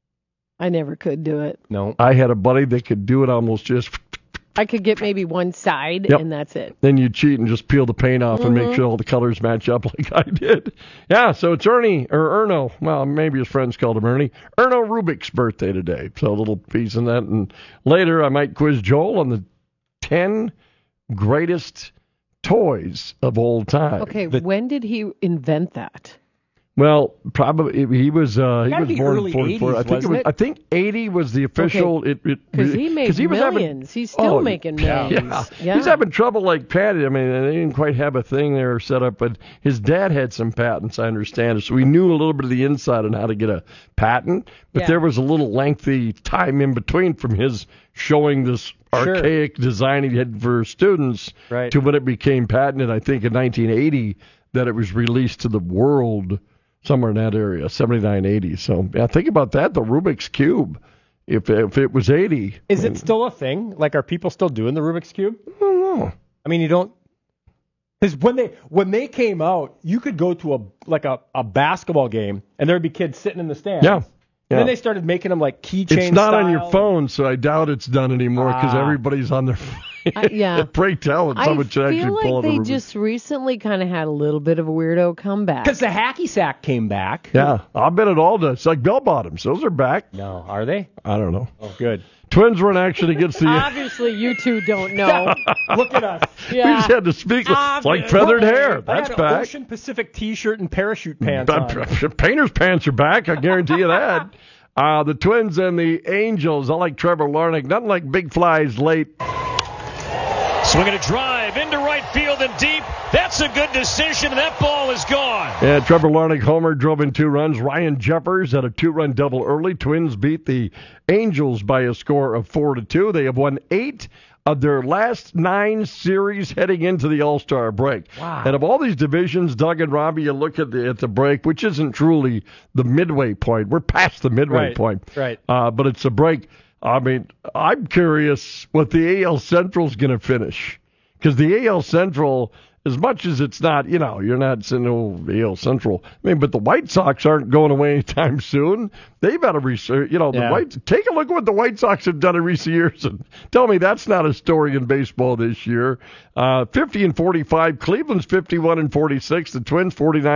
I never could do it. No. I had a buddy that could do it almost just... I could get maybe one side, Yep. and that's it. Then you cheat and just peel the paint off and make sure all the colors match up like I did. Yeah, so it's Erno. Well, maybe his friends called him Ernie. Erno Rubik's birthday today. So a little piece in that. And later I might quiz Joel on the 10 greatest toys of all time. Okay, when did he invent that? Well, probably he was born early in 44. 80s, I think 80 was the official. Because he made millions. He's still making millions. Yeah. He's having trouble like Patty. I mean, they didn't quite have a thing there set up, but his dad had some patents, I understand. So we knew a little bit of the inside on how to get a patent, but there was a little lengthy time in between from his showing this archaic design he had for students to when it became patented, I think in 1980, that it was released to the world. Somewhere in that area, 79, 80. So, yeah, think about that, the Rubik's Cube. If it was 80. Is it still a thing? Like, are people still doing the Rubik's Cube? I don't know. I mean, you don't... Because when they came out, you could go to a basketball game, and there'd be kids sitting in the stands. Yeah. And then they started making them like keychain It's not style. on your phone, so I doubt it's done anymore because everybody's on their phone. Pray tell, someone should actually pull I feel out like a they Rubik's. just recently kind of had a little bit of a weirdo comeback. Because the hacky sack came back. Yeah, I'll bet it all does. It's like bell bottoms. Those are back. No, are they? I don't know. Oh, good. Twins were in action against the... Obviously, you two don't know. Look at us. We just had to speak. It's like feathered hair. That's I had back. an Ocean Pacific T-shirt and parachute pants on. Painter's pants are back. I guarantee you that. The Twins and the Angels. I like Trevor Larnach. Nothing like big flies late. Swinging a drive into right field and deep. That's a good decision, and that ball is gone. Yeah, Trevor Larnach homer drove in 2 runs. Ryan Jeffers had a 2-run double early. Twins beat the Angels by a score of 4-2. They have won 8 of their last 9 series heading into the All-Star break. Wow. And of all these divisions, Doug and Robbie, you look at the break, which isn't truly the midway point. We're past the midway point. Right. But it's a break. I mean, I'm curious what the AL Central's going to finish. Because the AL Central, as much as it's not, you're not saying, AL Central. I mean, but the White Sox aren't going away anytime soon. They've had a research, take a look at what the White Sox have done in recent years and tell me that's not a story in baseball this year. 50-45, Cleveland's 51-46, the Twins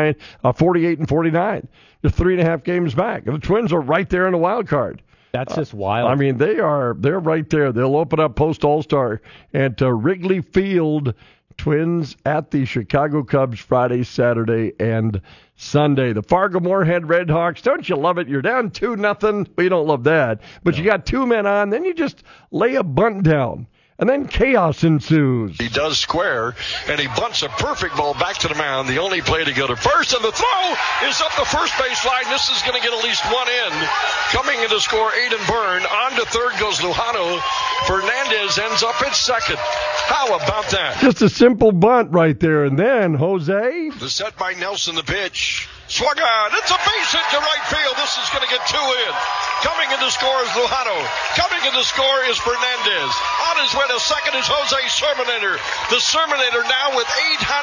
48-49. They're 3.5 games back. And the Twins are right there in the wild card. That's just wild. I mean, they're right there. They'll open up post All-Star at Wrigley Field. Twins at the Chicago Cubs Friday, Saturday, and Sunday. The Fargo-Moorhead Redhawks, don't you love it? You're down 2-0. Well, you don't love that. But you got 2 men on, then you just lay a bunt down. And then chaos ensues. He does square, and he bunts a perfect ball back to the mound. The only play to go to first, and the throw is up the first base line. This is going to get at least 1 in. Coming in to score, Aiden Byrne. On to third goes Lujano. Fernandez ends up at second. How about that? Just a simple bunt right there. And then Jose. The set by Nelson, the pitch. Swung on. It's a base hit to right field. This is going to get 2 in. Coming in to score is Lujano. Coming in to score is Fernandez. On his way to second is Jose Serminator. The Serminator now with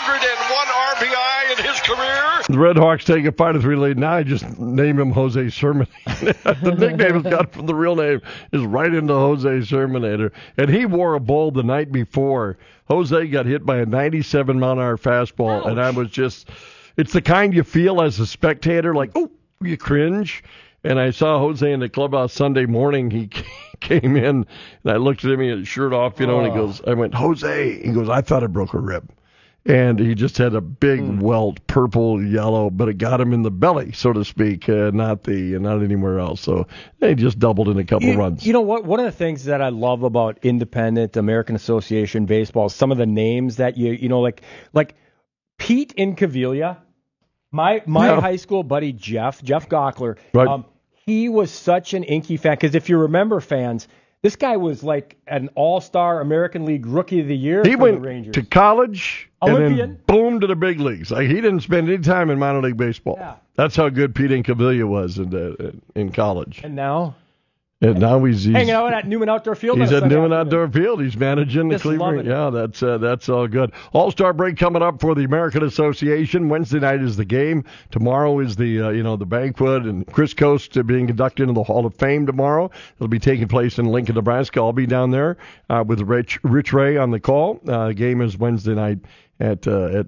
801 RBI in his career. The Redhawks take a 5-3 lead. Now I just name him Jose Serminator. The nickname he's got from the real name is right into Jose Serminator. And he wore a ball the night before. Jose got hit by a 97-mile-an-hour fastball. Ouch. And I was just... It's the kind you feel as a spectator, like, oh, you cringe. And I saw Jose in the clubhouse Sunday morning. He came in, and I looked at him, he had his shirt off, and he goes, I went, Jose. He goes, I thought I broke a rib. And he just had a big welt, purple, yellow, but it got him in the belly, so to speak, not anywhere else. So they just doubled in a couple runs. You know what? One of the things that I love about independent American Association baseball is some of the names that like Pete Incaviglia. My high school buddy Jeff Gockler, right. He was such an Inky fan because if you remember, fans, this guy was like an all-star American League Rookie of the Year he for went the Rangers. To college Olympian. And then boom to the big leagues. Like, he didn't spend any time in minor league baseball. Yeah. That's how good Pete Incaviglia was in college. And now? And now he's hanging out at Newman Outdoor Field. He's at Newman Outdoor Field. He's managing the Cleveland. Yeah, that's all good. All-Star break coming up for the American Association. Wednesday night is the game. Tomorrow is the the banquet, and Chris Coast being inducted into the Hall of Fame tomorrow. It'll be taking place in Lincoln, Nebraska. I'll be down there with Rich Ray on the call. Game is Wednesday night at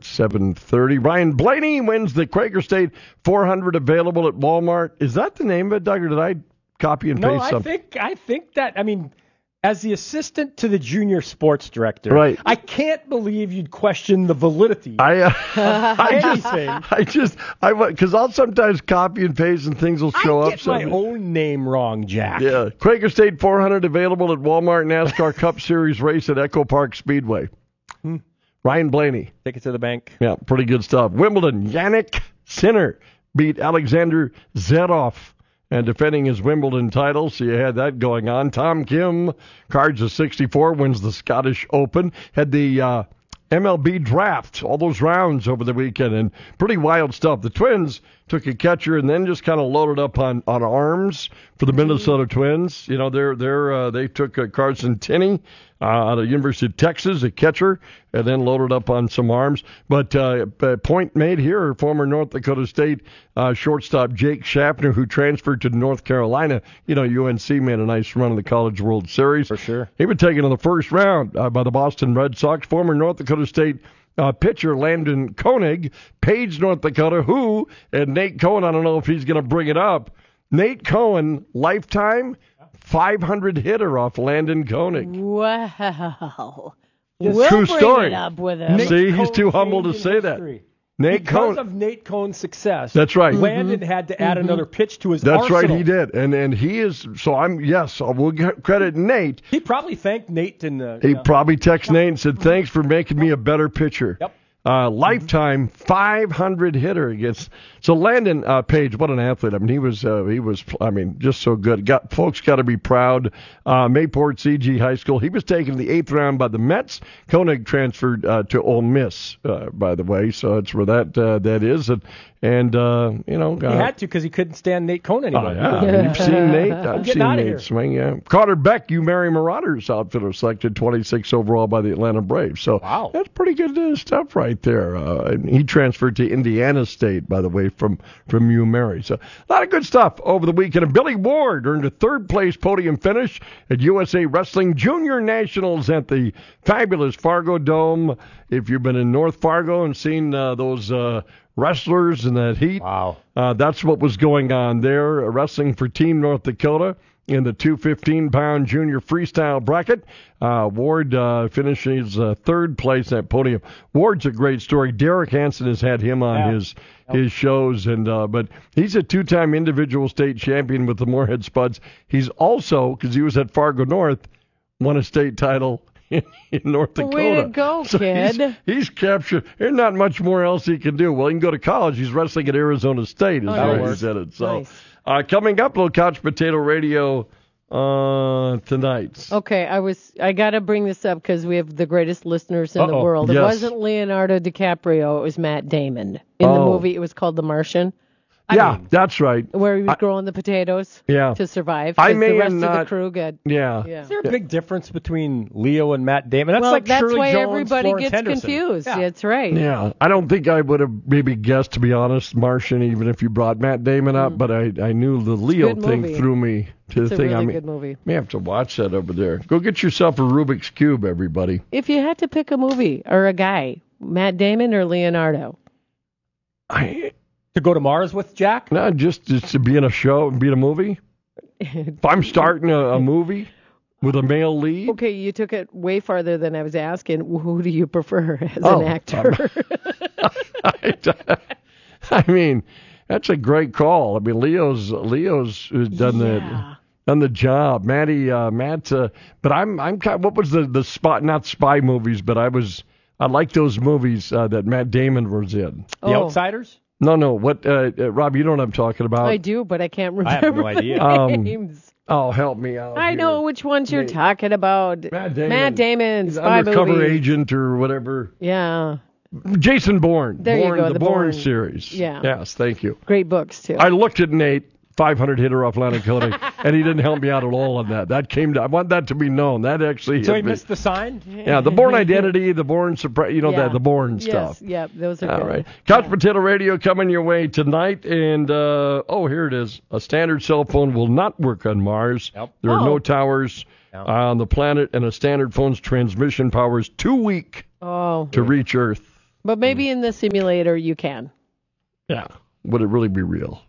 7:30. Ryan Blaney wins the Quaker State 400 available at Walmart. Is that the name of it, Doug, or did I copy and paste something? I think that, as the assistant to the junior sports director, right. I can't believe you'd question the validity of anything. Because I'll sometimes copy and paste and things will show up. I get my own name wrong, Jack. Yeah, Quaker State 400 available at Walmart. NASCAR Cup Series race at Echo Park Speedway. Ryan Blaney. Take it to the bank. Yeah, pretty good stuff. Wimbledon, Yannick Sinner beat Alexander Zverev and defending his Wimbledon title. So you had that going on. Tom Kim, cards of 64, wins the Scottish Open. Had the MLB draft, all those rounds over the weekend, and pretty wild stuff. The Twins took a catcher and then just kind of loaded up on arms for the Minnesota Twins. You know, they took Carson Tinney out of University of Texas, a catcher, and then loaded up on some arms. But point made here, former North Dakota State shortstop Jake Schaffner, who transferred to North Carolina. You know, UNC made a nice run in the College World Series. For sure. He was taken in the first round by the Boston Red Sox. Former North Dakota State pitcher Landon Koenig, Page, North Dakota, and Nate Cohen, I don't know if he's going to bring it up. Nate Cohen, lifetime 500 hitter off Landon Koenig. Wow. True story. It up with him. See, he's too humble to say that. Because of Nate Cohen's success, that's right. Landon had to add another pitch to his That's arsenal. right, he did, and he is. So we'll credit Nate. He probably thanked Nate He probably texted Nate and said, "Thanks for making me a better pitcher." Yep. Lifetime 500 hitter against. So Landon Page, what an athlete! I mean, he was. Just so good. Folks got to be proud. Mayport CG High School. He was taken in the 8th round by the Mets. Koenig transferred to Ole Miss, by the way. So that's where that is. And he had to because he couldn't stand Nate Cohen anymore. You've seen Nate. I've seen Nate here. swing. Yeah. Carter Beck, UMary Marauders outfitter, selected 26 overall by the Atlanta Braves. So that's pretty good stuff right there. And he transferred to Indiana State, by the way, from UMary. So a lot of good stuff over the weekend. And Billy Ward earned a 3rd place podium finish at USA Wrestling Junior Nationals at the fabulous Fargo Dome. If you've been in North Fargo and seen those wrestlers in that heat. Wow. That's what was going on there. Wrestling for Team North Dakota in the 215-pound junior freestyle bracket. Ward finishes 3rd place at podium. Ward's a great story. Derek Hansen has had him on his shows, but he's a 2-time individual state champion with the Moorhead Spuds. He's also, because he was at Fargo North, won a state title in North Dakota. Way to go, so kid. He's captured. There's not much more else he can do. Well, he can go to college. He's wrestling at Arizona State, is where he's headed. So, nice. Coming up, little Couch Potato Radio tonight. Okay, I got to bring this up because we have the greatest listeners in the world. It wasn't Leonardo DiCaprio. It was Matt Damon. In the movie, it was called The Martian. That's right. Where he was growing the potatoes to survive. I may the rest not, of the crew got. Yeah. Is there a big difference between Leo and Matt Damon? That's that's Shirley why Jones, everybody Florence gets Henderson. confused. Yeah. That's right. Yeah. I don't think I would have maybe guessed, to be honest, Martian, even if you brought Matt Damon up, but I knew the Leo thing movie. threw me to It's the a thing. really good movie. May have to watch that over there. Go get yourself a Rubik's Cube, everybody. If you had to pick a movie or a guy, Matt Damon or Leonardo? To go to Mars with Jack? No, just to be in a show and be in a movie. If I'm starting a movie with a male lead. Okay, you took it way farther than I was asking. Who do you prefer as an actor? I mean, that's a great call. I mean, Leo's done the job. Matt, but I'm kind of, what was the spot? Not spy movies, but I like those movies that Matt Damon was in. The Outsiders? No. What, Rob? You know what I'm talking about? I do, but I can't remember. I have no idea. Names. Oh, help me out. I know which ones you're talking about. Matt Damon, He's spy undercover movies. agent or whatever. Yeah. Jason Bourne. There you go, the the Bourne Bourne series. Yeah. Yes, thank you. Great books too. I looked at Nate. 500 hitter off Lanacone, and he didn't help me out at all on that. That came to, I want that to be known. That actually. So he missed the sign? Yeah, the Bourne identity, the Bourne surprise, the Bourne stuff. Yeah, those are all good. Right. Couch Potato Radio coming your way tonight, and here it is. A standard cell phone will not work on Mars. Yep. There are no towers on the planet, and a standard phone's transmission power is too weak to reach Earth. But maybe in the simulator you can. Yeah. Would it really be real?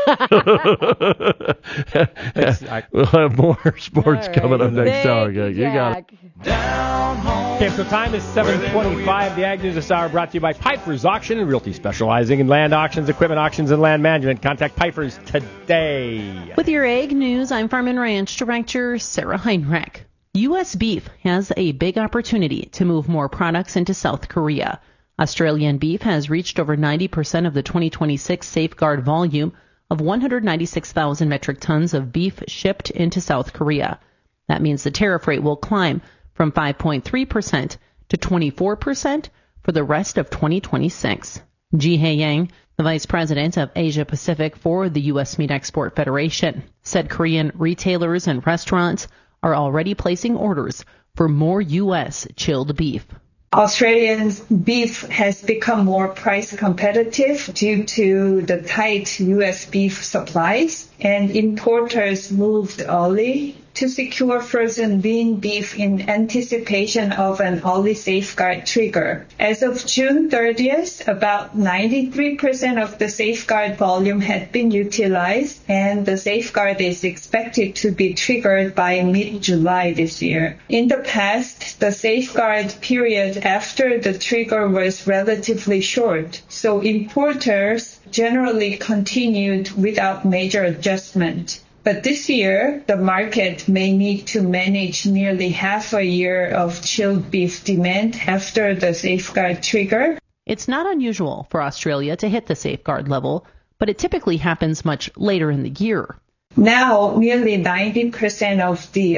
We'll have more sports coming up next hour. You got it. Okay, so time is 7:25. The Ag News this hour brought to you by Piper's Auction and Realty, specializing in land auctions, equipment auctions, and land management. Contact Piper's today. With your Ag News, I'm Farm and Ranch Director Sarah Heinrich. U.S. beef has a big opportunity to move more products into South Korea. Australian beef has reached over 90% of the 2026 safeguard volume of 196,000 metric tons of beef shipped into South Korea. That means the tariff rate will climb from 5.3% to 24% for the rest of 2026. Ji Hae-yang, the vice president of Asia Pacific for the U.S. Meat Export Federation, said Korean retailers and restaurants are already placing orders for more U.S. chilled beef. Australian beef has become more price competitive due to the tight U.S. beef supplies, and importers moved early to secure frozen lean beef in anticipation of an early safeguard trigger. As of June 30th, about 93% of the safeguard volume had been utilized, and the safeguard is expected to be triggered by mid-July this year. In the past, the safeguard period after the trigger was relatively short, so importers generally continued without major adjustment. But this year, the market may need to manage nearly half a year of chilled beef demand after the safeguard trigger. It's not unusual for Australia to hit the safeguard level, but it typically happens much later in the year. Now, nearly 90% of the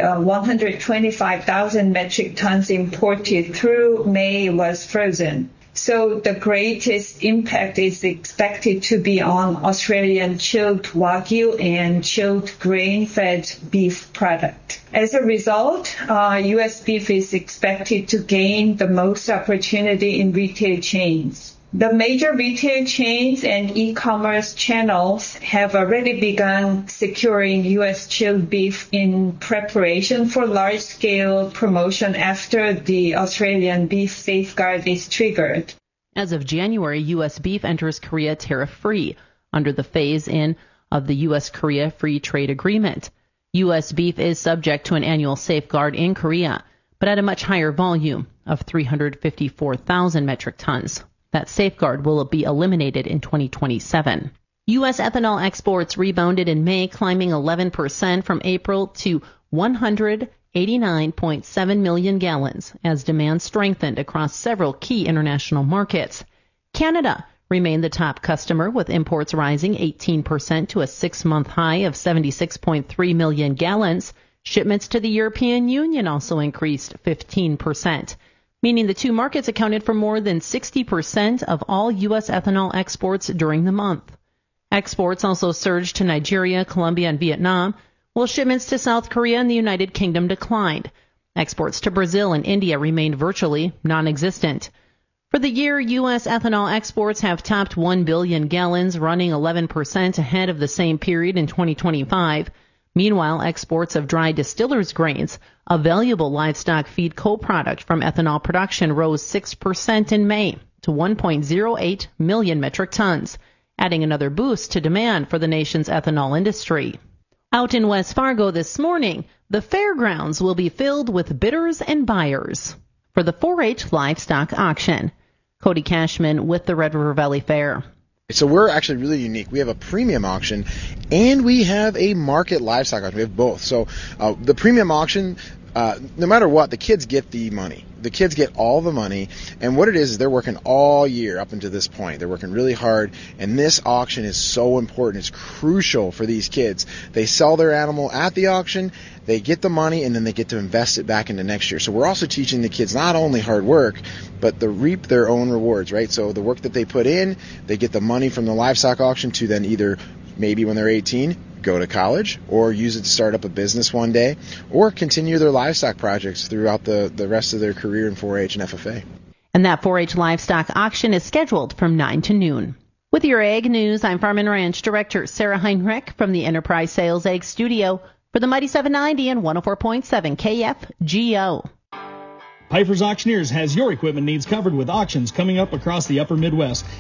125,000 metric tons imported through May was frozen. So the greatest impact is expected to be on Australian chilled Wagyu and chilled grain-fed beef product. As a result, U.S. beef is expected to gain the most opportunity in retail chains. The major retail chains and e-commerce channels have already begun securing U.S. chilled beef in preparation for large-scale promotion after the Australian beef safeguard is triggered. As of January, U.S. beef enters Korea tariff-free under the phase-in of the U.S.-Korea Free Trade Agreement. U.S. beef is subject to an annual safeguard in Korea, but at a much higher volume of 354,000 metric tons. That safeguard will be eliminated in 2027. U.S. ethanol exports rebounded in May, climbing 11% from April to 189.7 million gallons as demand strengthened across several key international markets. Canada remained the top customer, with imports rising 18% to a 6-month high of 76.3 million gallons. Shipments to the European Union also increased 15%. Meaning the two markets accounted for more than 60% of all U.S. ethanol exports during the month. Exports also surged to Nigeria, Colombia, and Vietnam, while shipments to South Korea and the United Kingdom declined. Exports to Brazil and India remained virtually non-existent. For the year, U.S. ethanol exports have topped 1 billion gallons, running 11% ahead of the same period in 2025. Meanwhile, exports of dry distillers' grains, a valuable livestock feed co-product from ethanol production, rose 6% in May to 1.08 million metric tons, adding another boost to demand for the nation's ethanol industry. Out in West Fargo this morning, the fairgrounds will be filled with bidders and buyers for the 4-H livestock auction. Cody Cashman with the Red River Valley Fair. So we're actually really unique. We have a premium auction and we have a market livestock auction. We have both. So the premium auction, no matter what, the kids get the money. The kids get all the money, and what it is they're working all year up until this point. They're working really hard, and this auction is so important. It's crucial for these kids. They sell their animal at the auction, they get the money, and then they get to invest it back into next year. So we're also teaching the kids not only hard work, but to reap their own rewards, right? So the work that they put in, they get the money from the livestock auction to then either maybe when they're 18, go to college or use it to start up a business one day or continue their livestock projects throughout the rest of their career in 4-H and FFA. And that 4-H livestock auction is scheduled from 9 to noon. With your Ag News, I'm Farm and Ranch Director Sarah Heinrich from the Enterprise Sales Ag Studio for the Mighty 790 and 104.7 KFGO. Piper's Auctioneers has your equipment needs covered with auctions coming up across the upper Midwest.